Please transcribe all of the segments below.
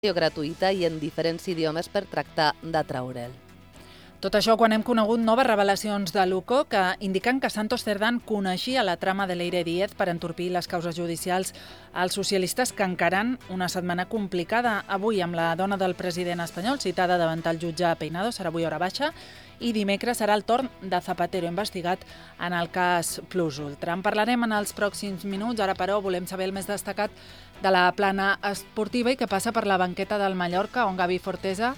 gratuïta i en diferents idiomes per tractar d'atraure'l. Tot això quan hem conegut noves revelacions de l'UCO que indiquen que Santos Cerdán coneixia la trama de Leire Díez per entorpir les causes judicials als socialistes que encaren una setmana complicada. Avui amb la dona del president espanyol citada davant el jutge Peinado, serà avui hora baixa, i dimecres serà el torn de Zapatero, investigat en el cas Plus Ultra. En parlarem en els pròxims minuts, ara però volem saber el més destacat de la plana esportiva i que passa per la banqueta del Mallorca, on Gavi Forteza,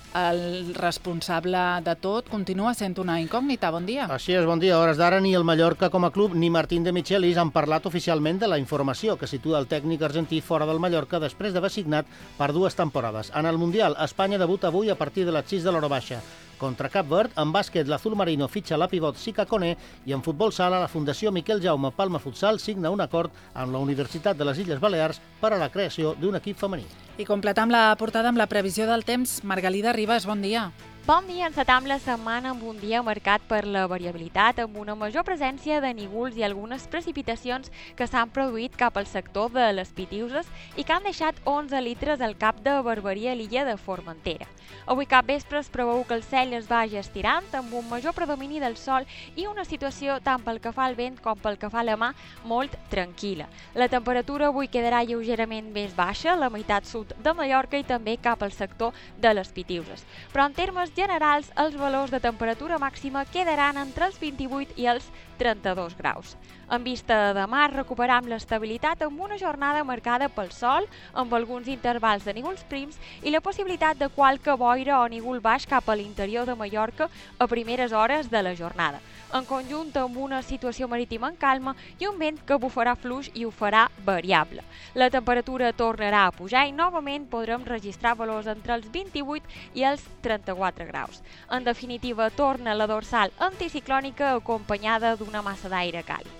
el responsable de tot, continua sent una incògnita. Bon dia. Així és, bon dia. A hores d'ara ni el Mallorca com a club ni Martín de Michelis han parlat oficialment de la informació que situa el tècnic argentí fora del Mallorca després d'haver signat per 2 temporades. En el Mundial, Espanya debuta avui a partir de les 6 de l'hora baixa. Contra Cap Verd, en bàsquet, l'azul marino fitxa la pivot Sica Koné i en futbol sala, la Fundació Miquel Jaume Palma Futsal signa un acord amb la Universitat de les Illes Balears per a la creació d'un equip femení. I completam la portada amb la previsió del temps. Margalida Ribas, bon dia. Bon dia, encetam la setmana amb un dia marcat per la variabilitat, amb una major presència de nívols i algunes precipitacions que s'han produït cap al sector de les Pitiuses i que han deixat 11 litres al cap de Barberia a l'illa de Formentera. Avui cap vespre es preveu que el cel es vagi estirant amb un major predomini del sol i una situació tant pel que fa al vent com pel que fa a la mà molt tranquil·la. La temperatura avui quedarà lleugerament més baixa a la meitat sud de Mallorca i també cap al sector de les Pitiuses. Però en termes generals, els valors de temperatura màxima quedaran entre els 28 i els 32 graus. En vista de demà, recuperam l'estabilitat amb una jornada marcada pel sol, amb alguns intervals de nívols prims i la possibilitat de qualque boira o nígol baix cap a l'interior de Mallorca a primeres hores de la jornada. En conjunt amb una situació marítima en calma i un vent que bufarà fluix i ho farà variable. La temperatura tornarà a pujar i novament podrem registrar valors entre els 28 i els 34 graus. En definitiva, torna la dorsal anticiclònica acompanyada d'una massa d'aire càlid.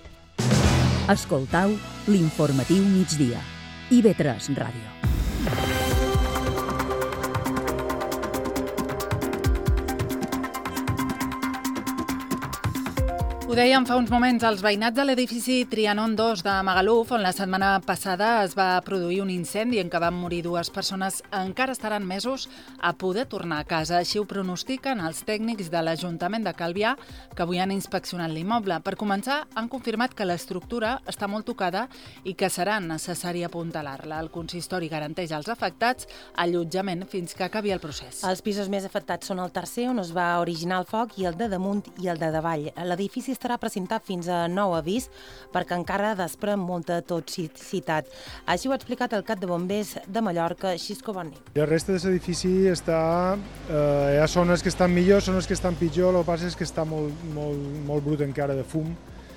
Escoltau l'informatiu migdia. IB3 Ràdio. Ho dèiem fa uns moments, els veïnats de l'edifici Trianon 2 de Magaluf, on la setmana passada es va produir un incendi en què van morir 2 persones, encara estaran mesos a poder tornar a casa. Així ho pronostiquen els tècnics de l'Ajuntament de Calvià, que avui han inspeccionat l'immoble. Per començar, han confirmat que l'estructura està molt tocada i que serà necessari apuntalar-la. El consistori garanteix als afectats allotjament fins que acabi el procés. Els pisos més afectats són el tercer, on es va originar el foc, i el de damunt i el de davall. L'edifici estarà presentat fins a nou avís perquè encara desprèn molta toxicitat. Així ho ha explicat el cap de bombers de Mallorca, Xisco Bonni. La resta de l'edifici està... hi ha zones que estan millor, zones que estan pitjor, el que passa és que està molt brut encara de fum,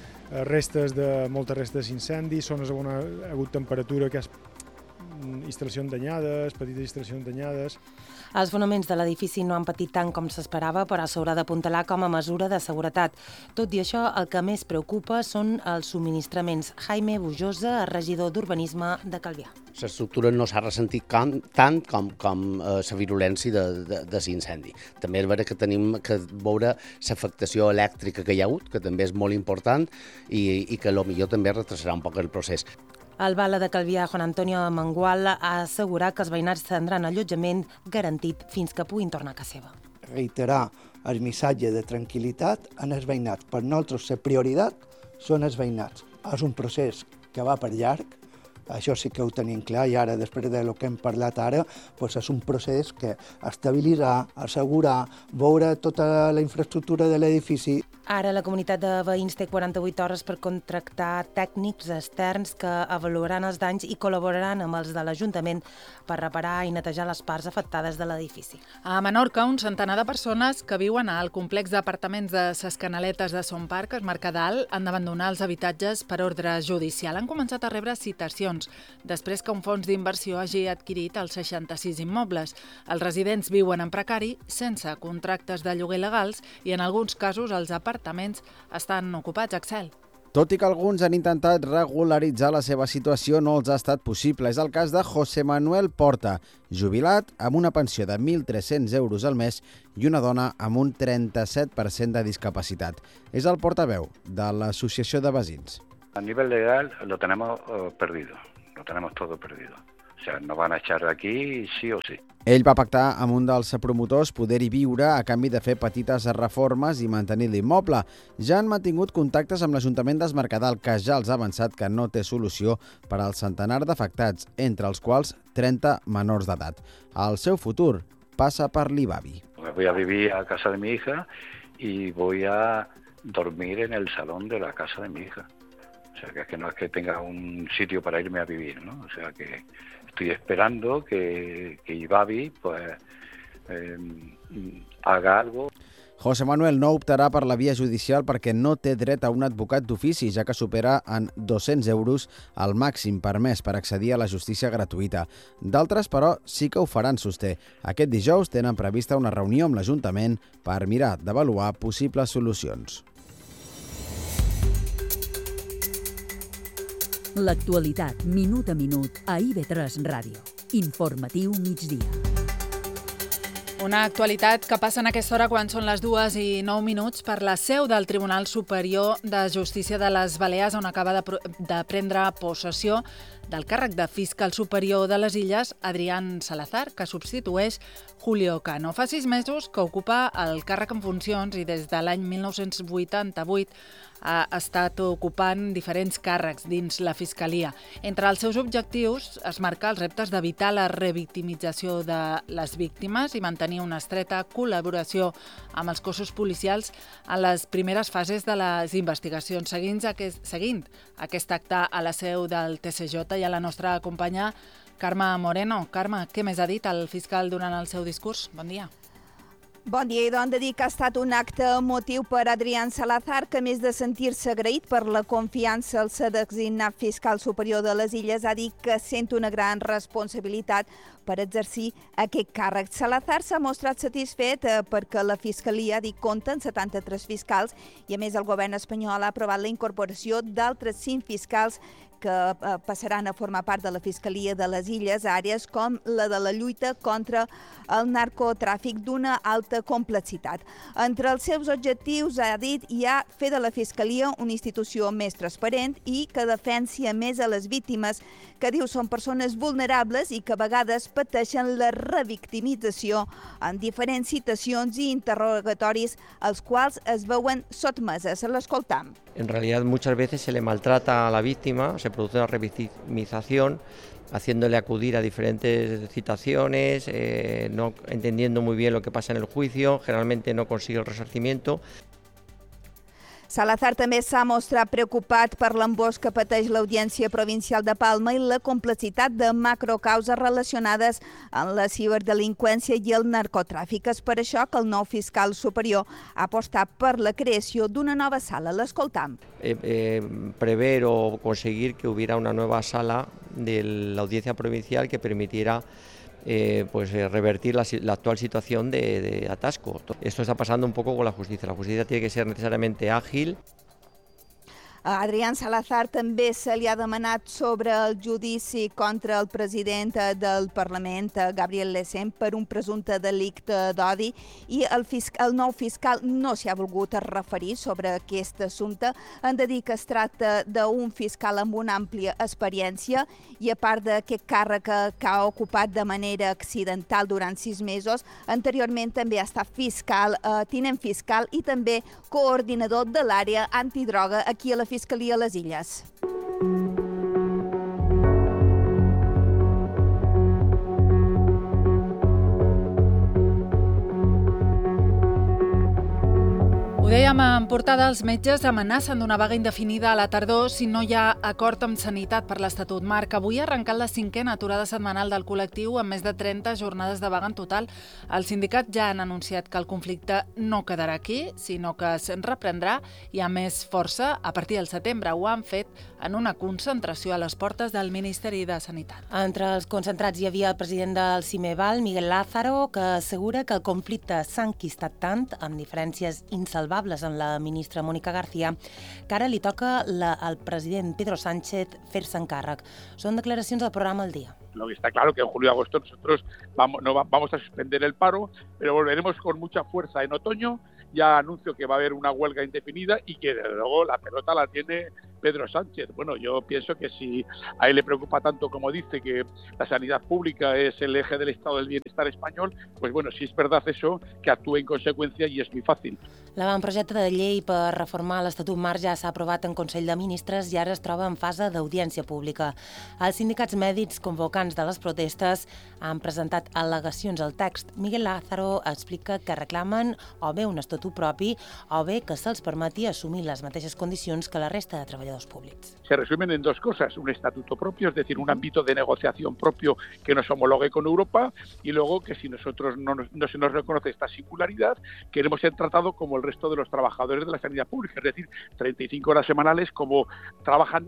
moltes restes d'incendi, zones on ha hagut temperatura, que instal·lacions danyades, petites instal·lacions danyades. Els fonaments de l'edifici no han patit tant com s'esperava, però s'haurà d'apuntalar com a mesura de seguretat. Tot i això, el que més preocupa són els subministraments. Jaime Bujosa, regidor d'Urbanisme de Calvià. L'estructura no s'ha ressentit tant com la virulència de l'incendi. També és vera que tenim que veure l'afectació elèctrica que hi ha hagut, que també és molt important i que potser també retrasarà un poc el procés. El bala de Calvià, Juan Antonio Mangual, ha assegurat que els veïnats tindran allotjament garantit fins que puguin tornar a casa seva. Reiterar el missatge de tranquil·litat en els veïnats. Per nosaltres la prioritat són els veïnats. És un procés que va per llarg, això sí que ho tenim clar, i ara, després del que hem parlat ara, és un procés que estabilitzar, assegurar, veure tota la infraestructura de l'edifici. Ara la comunitat de veïns té 48 hores per contractar tècnics externs que avaluaran els danys i col·laboraran amb els de l'Ajuntament per reparar i netejar les parts afectades de l'edifici. A Menorca, un centenar de persones que viuen al complex d'apartaments de Ses Canaletes de Son Parc, es Mercadal, han d'abandonar els habitatges per ordre judicial. Han començat a rebre citacions després que un fons d'inversió hagi adquirit els 66 immobles. Els residents viuen en precari, sense contractes de lloguer legals i en alguns casos els apartaments estan ocupats, Axel. Tot i que alguns han intentat regularitzar la seva situació, no els ha estat possible. És el cas de José Manuel Porta, jubilat amb una pensió de 1.300 euros al mes i una dona amb un 37% de discapacitat. És el portaveu de l'Associació de Veïns. A nivel legal lo tenemos perdido, lo tenemos todo perdido. O sea, nos van a echar de aquí sí o sí. Ell va pactar amb un dels promotors poder-hi viure a canvi de fer petites reformes i mantenir l'immoble. Ja han mantingut contactes amb l'Ajuntament d'Es Mercadal, que ja els ha avançat que no té solució per al centenar d'afectats, entre els quals 30 menors d'edat. El seu futur passa per l'Ibavi. Me voy a vivir a casa de mi hija y voy a dormir en el salón de la casa de mi hija. O sea, que es que no es que tenga un sitio para irme a vivir, ¿no? O sea, que estoy esperando que Ibavi pues haga algo. José Manuel no optarà per la via judicial perquè no té dret a un advocat d'ofici, ja que supera en 200 euros el màxim permès per accedir a la justícia gratuïta. D'altres, però, sí que ho faran, sosté. Aquest dijous tenen prevista una reunió amb l'Ajuntament per mirar d'avaluar possibles solucions. L'actualitat, minut a minut, a IB3 Ràdio. Informatiu migdia. Una actualitat que passa en aquesta hora quan són les 2:09 per la seu del Tribunal Superior de Justícia de les Balears, on acaba de prendre possessió del càrrec de fiscal superior de les Illes, Adrián Salazar, que substitueix Julio Cano. Fa 6 mesos que ocupa el càrrec en funcions i des de l'any 1988 ha estat ocupant diferents càrrecs dins la Fiscalia. Entre els seus objectius es marca els reptes d'evitar la revictimització de les víctimes i mantenir una estreta col·laboració amb els cossos policials en les primeres fases de les investigacions. Seguint aquest acte a la seu del TSJ i a la nostra companya Carme Moreno. Carme, què més ha dit el fiscal durant el seu discurs? Bon dia. Bon dia, i hem de dir que ha estat un acte emotiu per Adrián Salazar, que a més de sentir-se agraït per la confiança al ser designat fiscal superior de les Illes, ha dit que sent una gran responsabilitat per exercir aquest càrrec. Salazar s'ha mostrat satisfet perquè la Fiscalia, ha dit, compta en 73 fiscals i a més el govern espanyol ha aprovat la incorporació d'altres 5 fiscals que passaran a formar part de la Fiscalia de les Illes, àrees com la de la lluita contra el narcotràfic d'una alta complexitat. Entre els seus objectius, ha dit, hi ha fer de la Fiscalia una institució més transparent i que defensi a més a les víctimes, que diu són persones vulnerables i que a vegades pateixen la revictimització en diferents citacions i interrogatoris als quals es veuen sotmeses. L'escoltam. En realidad muchas veces se le maltrata a la víctima, se produce una revictimización, haciéndole acudir a diferentes citaciones, no entendiendo muy bien lo que pasa en el juicio, generalmente no consigue el resarcimiento. Salazar també s'ha mostrat preocupat per l'embòs que pateix l'Audiència Provincial de Palma i la complexitat de macrocauses relacionades amb la ciberdelinqüència i el narcotràfic. És per això que el nou fiscal superior ha apostat per la creació d'una nova sala. L'escoltam. Prever o conseguir que hubiera una nueva sala de la Audiencia Provincial que permitiera revertir la actual situación de atasco. Esto está pasando un poco con la justicia. La justicia tiene que ser necesariamente ágil. A Adrián Salazar també se li ha demanat sobre el judici contra el president del Parlament, Gabriel Lesen, per un presumpte delicte d'odi i el nou fiscal no s'hi ha volgut referir sobre aquest assumpte. Hem de dir que es tracta d'un fiscal amb una àmplia experiència i a part d'aquest càrrec que ha ocupat de manera accidental durant 6 mesos, anteriorment també ha estat tinent fiscal i també coordinador de l'àrea antidroga aquí a la Fiscalia a les Illes. Ho dèiem en portada, els metges amenacen d'una vaga indefinida a la tardor si no hi ha acord amb Sanitat per l'Estatut Marc. Avui ha arrencat la 5a aturada setmanal del col·lectiu amb més de 30 jornades de vaga en total. Els sindicats ja han anunciat que el conflicte no quedarà aquí, sinó que es reprendrà i a més força a partir del setembre. Ho han fet en una concentració a les portes del Ministeri de Sanitat. Entre els concentrats hi havia el president del CIMEVAL, Miguel Lázaro, que assegura que el conflicte s'ha enquistat tant, amb diferències insalvables en la ministra Mónica García, que ara li toca al president Pedro Sánchez fer-se encàrrec. Són declaracions del programa El Día. Lo que está claro que en julio y agosto nosotros vamos a suspender el paro, pero volveremos con mucha fuerza en otoño ya anuncio que va a haber una huelga indefinida y que desde luego la pelota la tiene Pedro Sánchez. Bueno, yo pienso que si a él le preocupa tanto como dice que la sanidad pública es el eje del estado del bienestar español, pues bueno, si es verdad eso, que actúe en consecuencia y es muy fácil. L'avantprojecte de llei per reformar l'Estatut Marc ja s'ha aprovat en Consell de Ministres i ara es troba en fase d'audiència pública. Els sindicats mèdics convocants de les protestes han presentat al·legacions al text. Miguel Lázaro explica que reclamen o bé un estatut propi o bé que se'ls permeti assumir les mateixes condicions que la resta de treballadors públics. Se resumen en dos cosas, un estatuto propio, es decir, un ámbito de negociación propio que nos homologue con Europa, y luego que si nosotros no se nos reconoce esta singularidad, queremos ser tratados como el resto de los trabajadores de la sanidad pública, es decir, 35 horas semanales como trabajan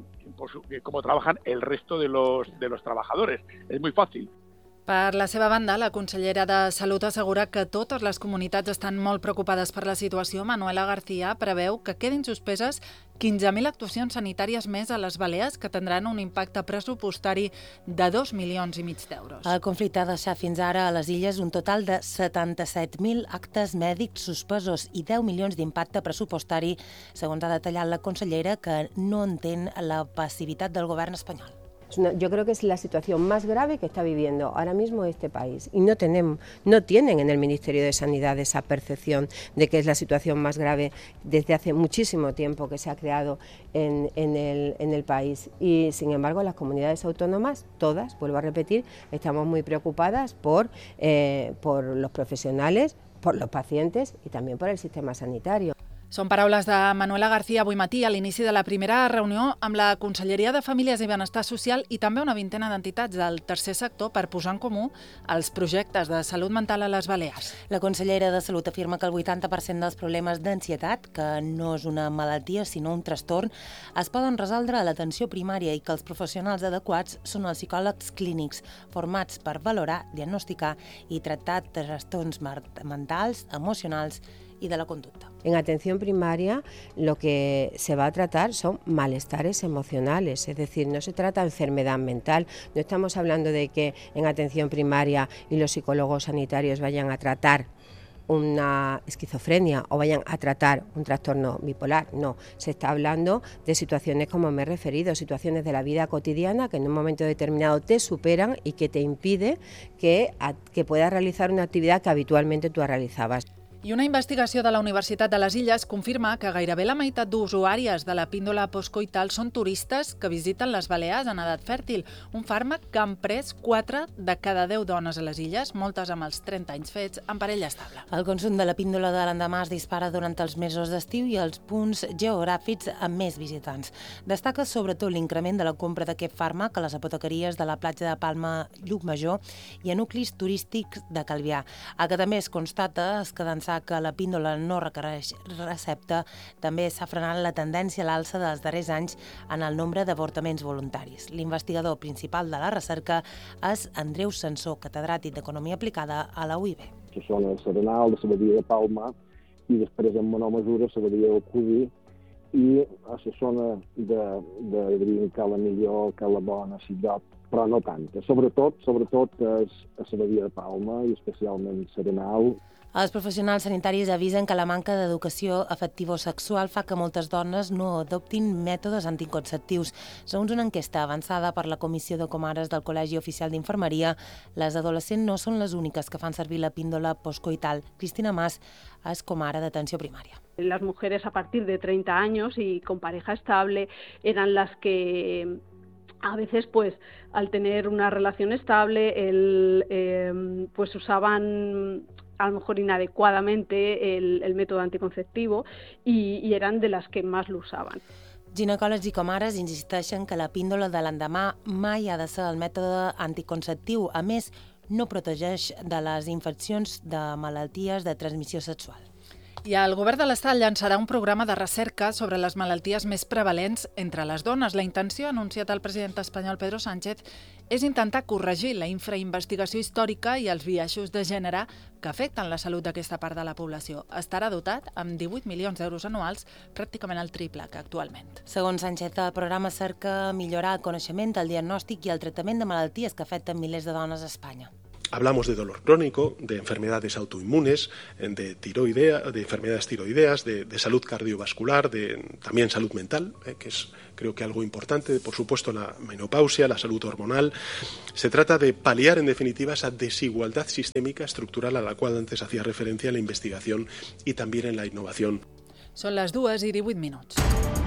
el resto de los trabajadores. Es muy fácil. Per la seva banda, la consellera de Salut assegura que totes les comunitats estan molt preocupades per la situació. Manuela García preveu que quedin suspeses 15.000 actuacions sanitàries més a les Balears, que tindran un impacte pressupostari de 2,5 milions d'euros. El conflicte ha deixat fins ara a les illes un total de 77.000 actes mèdics suspesos i 10 milions d'impacte pressupostari, segons ha detallat la consellera, que no entén la passivitat del govern espanyol. Yo creo que es la situación más grave que está viviendo ahora mismo este país y no tienen en el Ministerio de Sanidad esa percepción de que es la situación más grave desde hace muchísimo tiempo que se ha creado en el país. Y sin embargo las comunidades autónomas, todas, vuelvo a repetir, estamos muy preocupadas por los profesionales, por los pacientes y también por el sistema sanitario. Són paraules de Manuela García avui matí a l'inici de la primera reunió amb la Conselleria de Famílies i Benestar Social i també una vintena d'entitats del tercer sector per posar en comú els projectes de salut mental a les Balears. La consellera de Salut afirma que el 80% dels problemes d'ansietat, que no és una malaltia sinó un trastorn, es poden resoldre a l'atenció primària i que els professionals adequats són els psicòlegs clínics formats per valorar, diagnosticar i tractar trastorns mentals, emocionals y de la conducta. En atención primaria lo que se va a tratar son malestares emocionales, es decir, no se trata de enfermedad mental. No estamos hablando de que en atención primaria y los psicólogos sanitarios vayan a tratar una esquizofrenia o vayan a tratar un trastorno bipolar. No, se está hablando de situaciones como me he referido, situaciones de la vida cotidiana que en un momento determinado te superan y que te impide que puedas realizar una actividad que habitualmente tú realizabas. I una investigació de la Universitat de les Illes confirma que gairebé la meitat d'usuàries de la píndola postcoital són turistes que visiten les Balears en edat fèrtil, un fàrmac que han pres 4 de cada 10 dones a les Illes, moltes amb els 30 anys fets en parella estable. El consum de la píndola de l'endemà es dispara durant els mesos d'estiu i els punts geogràfics amb més visitants. Destaca sobretot l'increment de la compra d'aquest fàrmac a les apotequeries de la platja de Palma Llucmajor i a nuclis turístics de Calvià. El que també es constata és que d'ençà que la píndola no requereix recepta, també s'ha frenat la tendència a l'alça dels darrers anys en el nombre d'avortaments voluntaris. L'investigador principal de la recerca és Andreu Sansó, catedràtic d'Economia Aplicada a la UIB. La zona de Serenal, de la badia de Palma, i després en menor mesura la badia del Codí, i a la zona de Cala Millor, Cala Bona, Sidot, però no tanta. Sobretot és a la badia de Palma i especialment Serenal. Els professionals sanitaris avisen que la manca d'educació afectivo-sexual fa que moltes dones no adoptin mètodes anticonceptius. Segons una enquesta avançada per la Comissió de Comares del Col·legi Oficial d'Infermeria, les adolescents no són les úniques que fan servir la píndola postcoital. Cristina Mas és comare d'atenció primària. Las mujeres a partir de 30 años y con pareja estable eran las que a veces, pues, al tener una relación estable, pues usaban a lo mejor inadecuadamente el método anticonceptivo y eran de las que más lo usaven. Ginecòlegs i comares insisteixen que la píndola de l'endemà mai ha de ser el mètode anticonceptiu. A més, no protegeix de les infeccions de malalties de transmissió sexual. I el govern de l'Estat llançarà un programa de recerca sobre les malalties més prevalents entre les dones. La intenció, anunciat el president espanyol Pedro Sánchez, és intentar corregir la infrainvestigació històrica i els biaixos de gènere que afecten la salut d'aquesta part de la població. Estarà dotat amb 18 milions d'euros anuals, pràcticament el triple que actualment. Segons Sánchez, el programa cerca millorar el coneixement, el diagnòstic i el tractament de malalties que afecten milers de dones a Espanya. Hablamos de dolor crónico, de enfermedades autoinmunes, de enfermedades tiroideas, de salud cardiovascular, también salud mental, que es creo que algo importante, por supuesto la menopausia, la salud hormonal. Se trata de paliar en definitiva esa desigualdad sistémica estructural a la cual antes hacía referencia en la investigación y también en la innovación. Són les 2:18.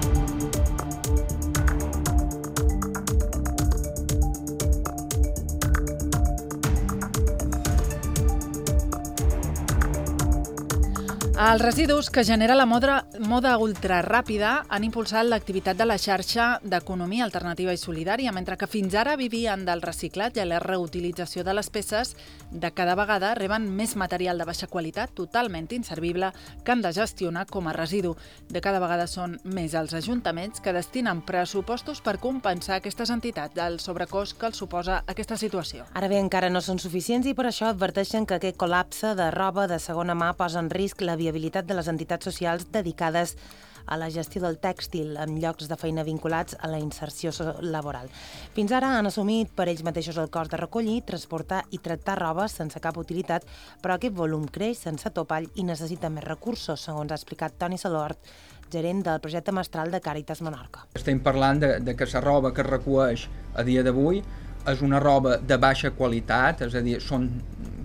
Els residus que genera la moda ultraràpida han impulsat l'activitat de la xarxa d'economia alternativa i solidària, mentre que fins ara vivien del reciclatge i la reutilització de les peces, de cada vegada reben més material de baixa qualitat, totalment inservible, que han de gestionar com a residu. De cada vegada són més els ajuntaments que destinen pressupostos per compensar aquestes entitats del sobrecost que els suposa aquesta situació. Ara bé, encara no són suficients i per això adverteixen que aquest col·lapse de roba de segona mà posa en risc la viabilitat de les entitats socials dedicades a la gestió del tèxtil en llocs de feina vinculats a la inserció laboral. Fins ara han assumit per ells mateixos el cost de recollir, transportar i tractar roba sense cap utilitat, però aquest volum creix sense topall i necessita més recursos, segons ha explicat Toni Salort, gerent del projecte mestral de Càritas Menorca. Estem parlant de que la roba que es recull a dia d'avui és una roba de baixa qualitat, és a dir, són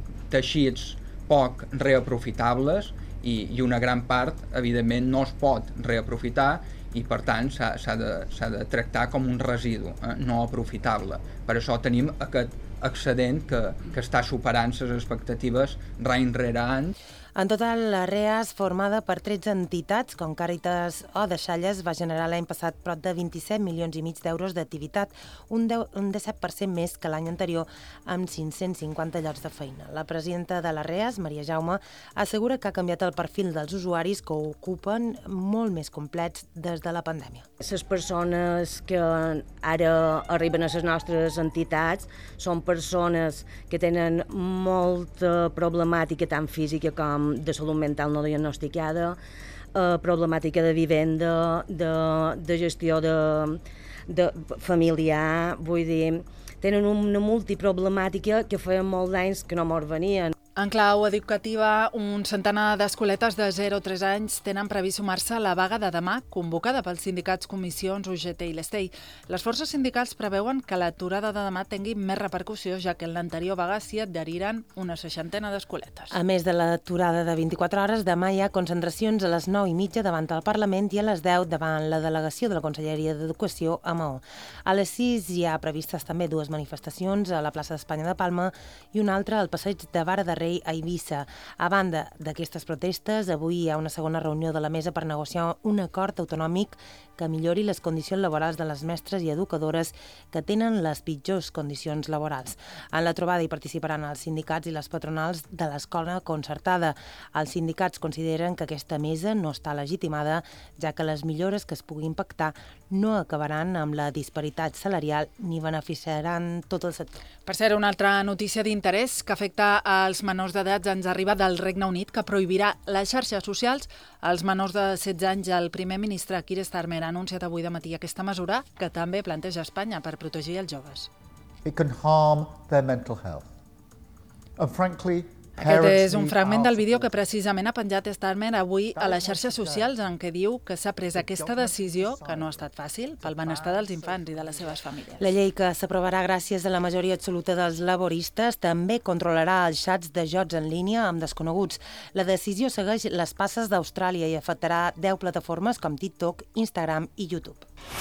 teixits poc reaprofitables i una gran part, evidentment, no es pot reaprofitar i, per tant, s'ha de tractar com un residu no aprofitable. Per això tenim aquest excedent que està superant les expectatives any rere any. En total, la REAS, formada per 13 entitats, com Càritas o Deixalles, va generar l'any passat prop de 27 milions i mig d'euros d'activitat, un 17% més que l'any anterior, amb 550 llocs de feina. La presidenta de la REAS, Maria Jaume, assegura que ha canviat el perfil dels usuaris que ocupen molt més complets des de la pandèmia. Les persones que ara arriben a les nostres entitats són persones que tenen molta problemàtica tant física com de salut mental no diagnosticada, problemàtica de vivenda, de gestió de familiar, vull dir, tenen una multiproblemàtica que feien molts anys que no mos venien. En clau educativa, un centenar d'escoletes de 0 a 3 anys tenen previst sumar-se a la vaga de demà, convocada pels sindicats Comissions, UGT i l'Estei. Les forces sindicals preveuen que l'aturada de demà tingui més repercussió, ja que en l'anterior vaga s'hi adheriren una 60 d'escoletes. A més de l'aturada de 24 hores, demà hi ha concentracions a les 9:30 davant el Parlament i a les 10 davant la delegació de la Conselleria d'Educació a Maó. A les 6 hi ha previstes també 2 manifestacions a la plaça d'Espanya de Palma i una altra al passeig de Vara de Rei a Eivissa. A banda d'aquestes protestes, avui hi ha una segona reunió de la mesa per negociar un acord autonòmic que millori les condicions laborals de les mestres i educadores que tenen les pitjors condicions laborals. En la trobada hi participaran els sindicats i les patronals de l'escola concertada. Els sindicats consideren que aquesta mesa no està legitimada, ja que les millores que es puguin pactar no acabaran amb la disparitat salarial ni beneficiaran tot el sector. Per cert, una altra notícia d'interès que afecta als menors d'edat ens arriba del Regne Unit, que prohibirà les xarxes socials als menors de 16 anys. El primer ministre Keir Starmer ha anunciat avui de matí aquesta mesura que també planteja Espanya per protegir els joves. It can harm their mental health. And frankly, aquest és un fragment del vídeo que precisament ha penjat Starmer avui a les xarxes socials, en què diu que s'ha pres aquesta decisió, que no ha estat fàcil, pel benestar dels infants i de les seves famílies. La llei, que s'aprovarà gràcies a la majoria absoluta dels laboristes, també controlarà els xats de jocs en línia amb desconeguts. La decisió segueix les passes d'Austràlia i afectarà 10 plataformes com TikTok, Instagram i YouTube.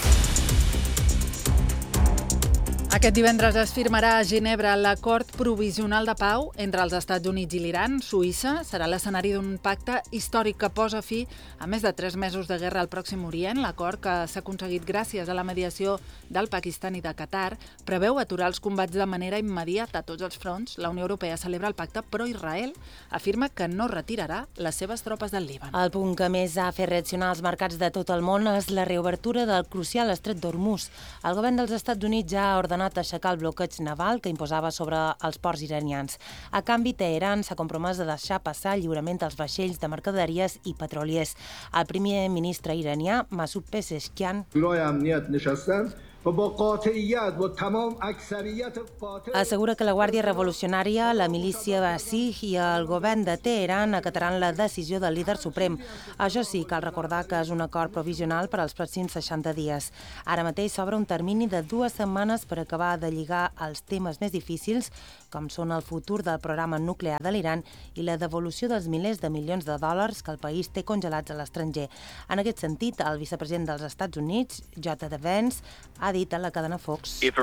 Aquest divendres es firmarà a Ginebra l'acord provisional de pau entre els Estats Units i l'Iran. Suïssa serà l'escenari d'un pacte històric que posa fi a més de 3 mesos de guerra al Pròxim Orient. L'acord, que s'ha aconseguit gràcies a la mediació del Pakistan i de Qatar, preveu aturar els combats de manera immediata a tots els fronts. La Unió Europea celebra el pacte, però Israel afirma que no retirarà les seves tropes del Líban. El punt que més ha fet reaccionar els mercats de tot el món és la reobertura del crucial estret d'Hormuz. El govern dels Estats Units ja ha ordenat aixecar el bloqueig naval que imposava sobre els ports iranians. A canvi, Teheran s'ha compromès a deixar passar lliurement els vaixells de mercaderies i petroliers. El primer ministre iranià, Masoud Pezeshkian, Assegura que la Guàrdia Revolucionària, la milícia Basij i el govern de Teheran acataran la decisió del líder suprem. Això sí, cal recordar que és un acord provisional per als pròxims 60 dies. Ara mateix s'obre un termini de 2 setmanes per acabar de lligar els temes més difícils, com són el futur del programa nuclear de l'Iran i la devolució dels milers de milions de dòlars que el país té congelats a l'estranger. En aquest sentit, el vicepresident dels Estats Units, J.D. Vance, ha dit a la cadena Fox que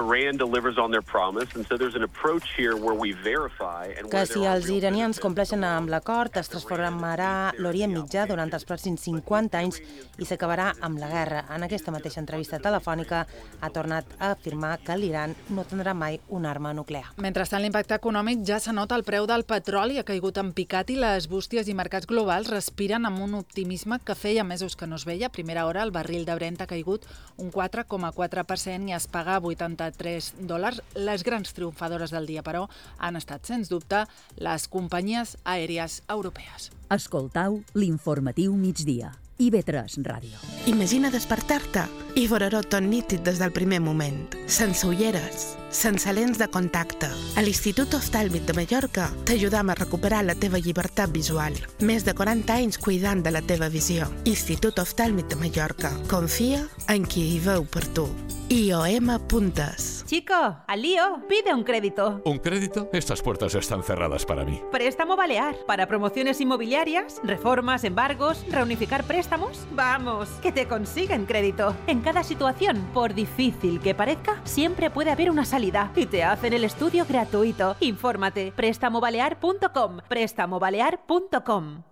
si els iranians compleixen amb l'acord es transformarà l'Orient Mitjà durant els pròxims 50 anys i s'acabarà amb la guerra. En aquesta mateixa entrevista telefònica ha tornat a afirmar que l'Iran no tindrà mai una arma nuclear. Mentrestant, l'impacte econòmic ja s'anota. El preu del petroli ha caigut en picat i les bústies i mercats globals respiren amb un optimisme que feia mesos que no es veia. A primera hora, el barril de Brent ha caigut un 4,4% i es paga $83. Les grans triomfadores del dia, però, han estat, sens dubte, les companyies aèries europees. Escoltau l'informatiu migdia. IB3 Ràdio. Imagina despertar-te i veure-ho tot nítid des del primer moment. Sense ulleres, sense lents de contacte. A l'Institut Oftàlmic de Mallorca t'ajudam a recuperar la teva llibertat visual. Més de 40 anys cuidant de la teva visió. Institut Oftàlmic de Mallorca. Confia en qui hi veu per tu. IOM Puntes. Chico, al lío, pide un crédito. ¿Un crédito? Estas puertas están cerradas para mí. Préstamo Balear. Para promociones inmobiliarias, reformas, embargos, reunificar préstamos. Vamos, que te consiguen crédito. En cada situación, por difícil que parezca, siempre puede haber una salida. Y te hacen el estudio gratuito. Infórmate. Prestamobalear.com. Prestamobalear.com.